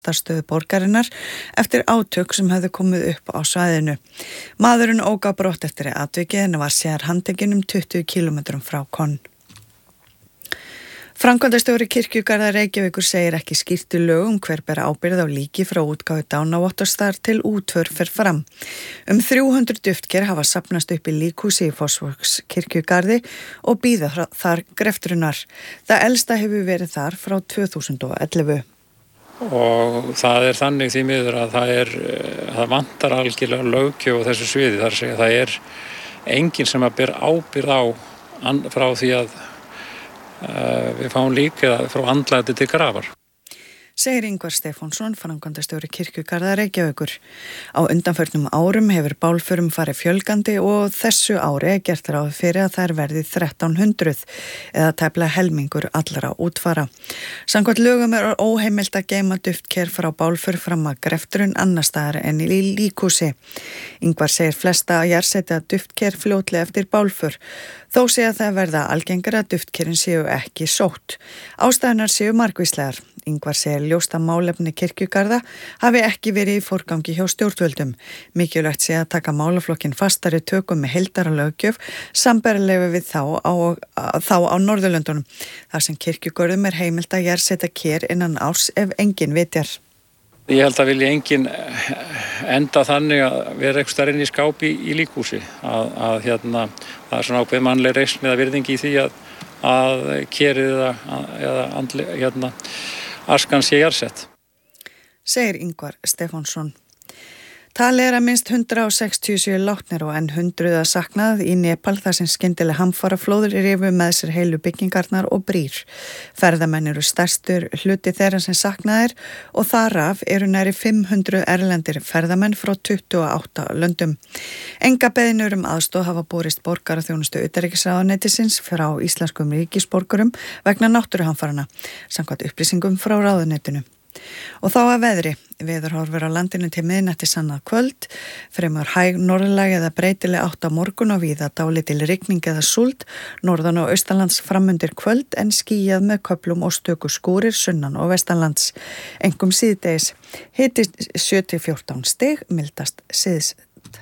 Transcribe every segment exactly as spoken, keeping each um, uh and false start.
stöðu borgarinnar eftir átök sem hefðu komið upp á svæðinu. Maðurinn ók á brott eftir atvikið en var síðar handtekinn um tuttugu kílómetrum frá Konn. Framkvæmdastjóri Kirkjugarða Reykjavíkur segir ekki skýrt í lögum hver ber ábyrgð á líki frá útgáfu dánavottorðs þar til útför fer fram. Um þrjú hundruð duftker hafa safnast upp í líkhúsi í Fossvogs kirkjugarði og bíða þar greftrunar. Það elsta hefur verið þar frá tvö þúsund og ellefu. Og það er þannig því miður að það, er, það vantar algjörlega löggjöf á þessu sviði. Þar segja það er enginn sem að ber ábyrgð á frá því að við fáum líka frá andlæti til grafar. Segir Ingvar Stefánsson, framkvæmdastjóri Kirkjugarða Reykjavíkur. Á undanförnum árum hefur bálförum farið fjölgandi og þessu ári er gert ráð fyrir að þær verði þrettán hundruð eða tæplega helmingur allra útfara. Samkvæmt lögum er óheimilt að geyma duftker frá bálför fram að greftrun annars staðar en í líkhúsi. Ingvar segir flesta að jarðsetja duftker fljótlega eftir bálför. Þó segja það verða algengara að duftkerin séu ekki sótt. Ástæðunar séu margvíslegar. Ingvar segir ljóst að málefni Kirkjugarða hafi ekki verið í forgangi hjá stjórnvöldum. Mikilvægt sé að taka málaflokkin fastari tökum með heildara löggjöf sambærilega við þá á, þá á Norðurlöndunum. Þar sem kirkjugörðum er heimilt að jarðsetja ker innan árs ef enginn vitjar. Ég held að vilja enginn enda þannig að vera eitthvað inn í skápi í, í líkhúsi. Að, að hérna, það er svona ákveð mannleg reisn eða virðingi í því að, að kerið eða, eða andli, hérna, askan sé jarðsett. Segir Ingvar Stefánsson. Talið er að minnst hundrað sextíu séu látnir og enn hundruð að saknað í Nepal þar sem skyndileg hamfaraflóðir rifu með sér heilu byggingarnar og brýr. Ferðamenn eru stærstur hluti þeirra sem saknaðir og þaraf eru næri fimm hundruð erlendir ferðamenn frá tuttugu og átta löndum. Enga beiðnir um aðstoð hafa borist borgaraþjónustu utanríkisráðuneytisins frá íslenskum ríkisborgurum vegna náttúruhamfaranna, samkvæmt upplýsingum frá ráðuneytinu. Og þá að veðri, veðurhorfur á landinu til miðnætti sannað kvöld, fremur hæg norðlæg eða breytileg átt á morgun og víða dálítil rigning eða súld, norðan og austanlands framundir kvöld en skýjað með köflum og stöku skúrir sunnan og vestanlands. Engum síðdegis, hiti sjö til fjórtán stig, mildast síðs.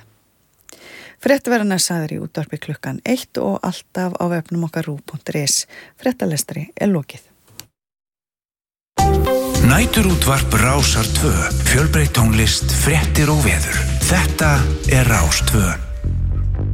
Fréttaverðarnar sagðir í útvarpi klukkan eitt og alltaf á vefnum okkar rúv punktur is. Fréttalestri er lokið. Næturútvarp Rásar tvö, fjölbreytt tónlist, fréttir og veður. Þetta er Rás tvö.